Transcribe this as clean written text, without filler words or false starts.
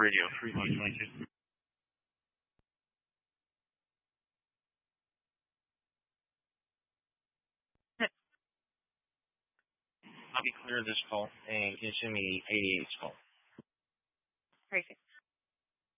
Radio 3122. Let me clear this call and continue 88's call. Perfect.